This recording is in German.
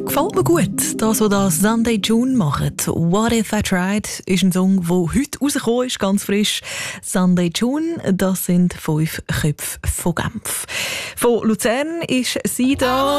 Gefällt mir gut, das, was das Sunday June macht. «What If I Tried» ist ein Song, der heute rausgekommen ist, ganz frisch. Sunday June, das sind 5 Köpfe von Genf. Von Luzern ist sie da.